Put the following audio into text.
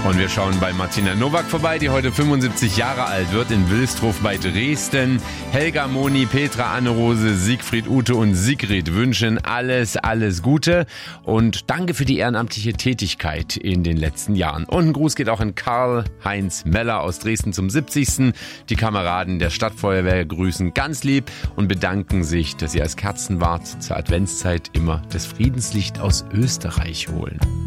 Und wir schauen bei Martina Nowak vorbei, die heute 75 Jahre alt wird, in Wilstrow bei Dresden. Helga, Moni, Petra, Anne-Rose, Siegfried, Ute und Sigrid wünschen alles Gute und danke für die ehrenamtliche Tätigkeit in den letzten Jahren. Und ein Gruß geht auch an Karl-Heinz Meller aus Dresden zum 70. Die Kameraden der Stadtfeuerwehr grüßen ganz lieb und bedanken sich, dass sie als Kerzenwart zur Adventszeit immer das Friedenslicht aus Österreich holen.